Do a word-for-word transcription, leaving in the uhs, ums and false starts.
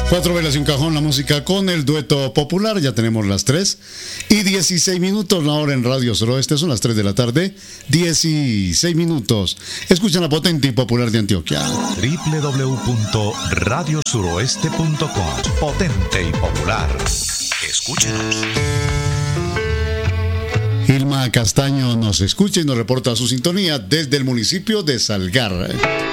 Cuatro velas y un cajón, la música con el dueto popular. Ya tenemos las tres y dieciséis minutos, la hora en Radio Suroeste. Son las tres de la tarde, dieciséis minutos. Escuchan la potente y popular de Antioquia. doble u doble u doble u punto radio suroeste punto com. Potente y popular. Escúchenos. Hilma Castaño nos escucha y nos reporta su sintonía desde el municipio de Salgar.